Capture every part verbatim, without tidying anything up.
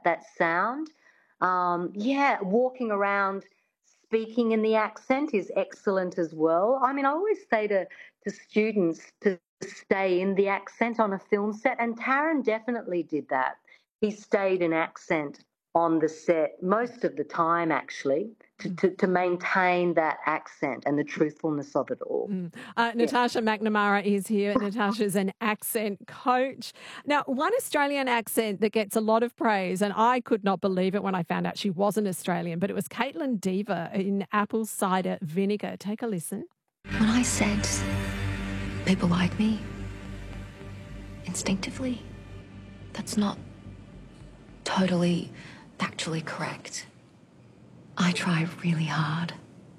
that sound. Um, yeah, walking around speaking in the accent is excellent as well. I mean, I always say to, to students to stay in the accent on a film set, and Taron definitely did that. He stayed in accent on the set most of the time, actually, to, to, to maintain that accent and the truthfulness of it all. Mm. Uh, Yeah. Natasha McNamara is here. Natasha's an accent coach. Now, one Australian accent that gets a lot of praise, and I could not believe it when I found out she wasn't Australian, but it was Caitlin Dever in Apple Cider Vinegar. Take a listen. When I said people like me, instinctively, that's not totally factually correct. I try really hard.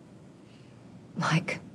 Like,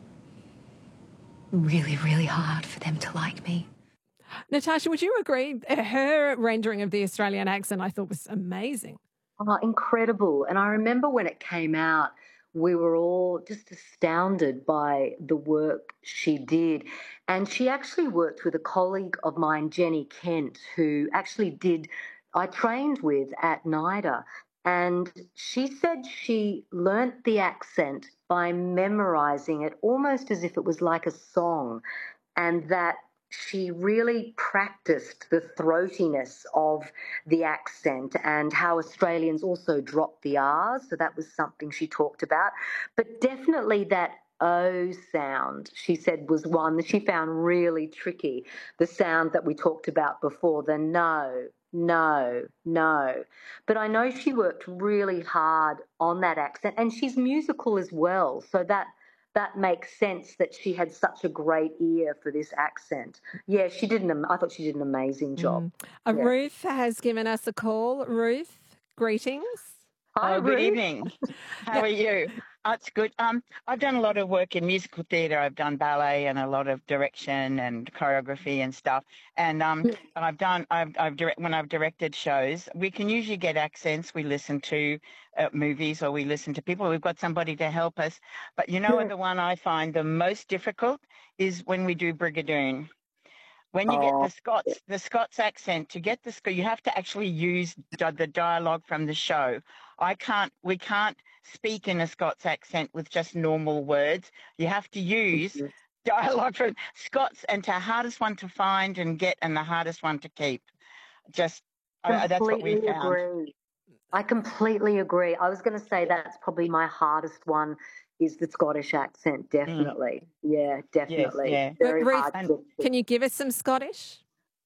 really, really hard for them to like me. Natasha, would you agree? Her rendering of the Australian accent I thought was amazing. Oh, incredible. And I remember when it came out, we were all just astounded by the work she did. And she actually worked with a colleague of mine, Jenny Kent, who actually did, I trained with at NIDA. And she said she learnt the accent by memorizing it almost as if it was like a song, and that she really practiced the throatiness of the accent and how Australians also drop the R's. So that was something she talked about. But definitely that O sound, she said, was one that she found really tricky. The sound that we talked about before, the no, no, no. But I know she worked really hard on that accent, and she's musical as well. So that that makes sense that she had such a great ear for this accent. Yeah, she did an, I thought she did an amazing job. Mm. Uh, Yeah. Ruth has given us a call. Ruth, greetings. Hi, Oh, good Ruth. evening. How are you? Oh, it's good. Um, I've done a lot of work in musical theatre. I've done ballet and a lot of direction and choreography and stuff. And um, I've done. I've, I've direct when I've directed shows. We can usually get accents. We listen to uh, movies or we listen to people. We've got somebody to help us. But you know what? The one I find the most difficult is when we do Brigadoon. When you get Oh, the Scots, the Scots accent, to get the Sc- you have to actually use di- the dialogue from the show. I can't. We can't speak in a Scots accent with just normal words. You have to use dialogue from Scots, and the hardest one to find and get, and the hardest one to keep. Just I, that's what we completely found. agree. I completely agree. I was going to say that's probably my hardest one is the Scottish accent, Mm, definitely. Yeah, yes, definitely. yeah. But Very Ruth, hard And to can you give us some Scottish?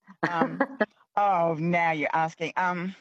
um, oh, now you're asking. Um,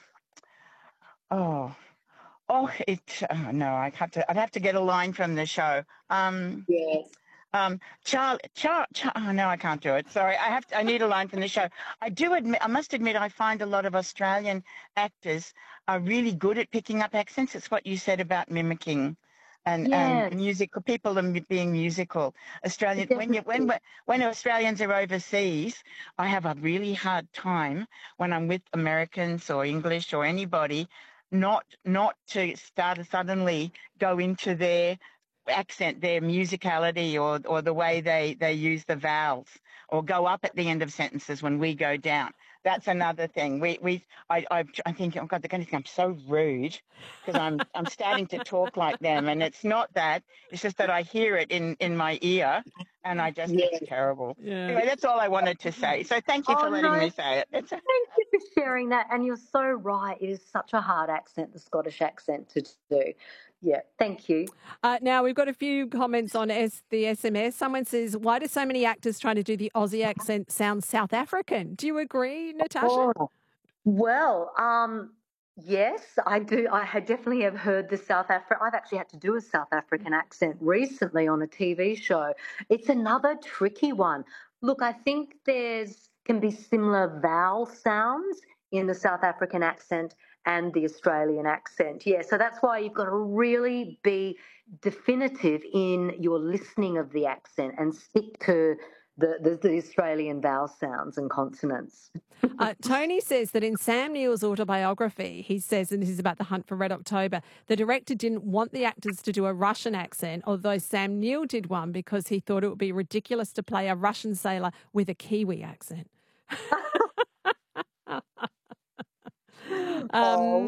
oh, oh, it. Oh, no, I have to. I'd have to get a line from the show. Um. Yes. Um, Charlie, Char, Char, oh no, I can't do it. Sorry, I have to, I need a line from the show. I do admit, I must admit, I find a lot of Australian actors are really good at picking up accents. It's what you said about mimicking, and and Yes, musical people and being musical. Australian when you when definitely. we- when Australians are overseas, I have a really hard time when I'm with Americans or English or anybody, not not to start suddenly go into their accent, their musicality, or or the way they they use the vowels, or go up at the end of sentences when we go down. That's another thing. We we I I, I think, oh God, they're going to think I'm so rude because I'm I'm starting to talk like them, and it's not that. It's just that I hear it in in my ear, and I just it's Yes. terrible. Yeah. Anyway, that's all I wanted to say. So thank you Oh, for letting no, me say it. It's thank you for sharing that. And you're so right. It is such a hard accent, the Scottish accent, to do. Yeah, thank you. Uh, now, we've got a few comments on S- the S M S. Someone says, why do so many actors trying to do the Aussie accent sound South African? Do you agree, Natasha? Oh, well, um, yes, I do. I had definitely have heard the South African. I've actually had to do a South African accent recently on a T V show. It's another tricky one. Look, I think there's can be similar vowel sounds in the South African accent and the Australian accent. Yeah, so that's why you've got to really be definitive in your listening of the accent and stick to the, the, the Australian vowel sounds and consonants. Uh, Tony says that in Sam Neill's autobiography, he says, and this is about the hunt for Red October, the director didn't want the actors to do a Russian accent, although Sam Neill did one because he thought it would be ridiculous to play a Russian sailor with a Kiwi accent. um, Oh,